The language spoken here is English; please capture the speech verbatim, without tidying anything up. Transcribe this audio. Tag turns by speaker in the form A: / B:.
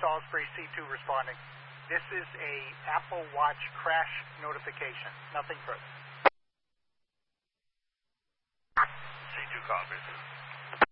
A: Salisbury, C two responding. This is a Apple Watch crash notification. Nothing further.
B: C two copies.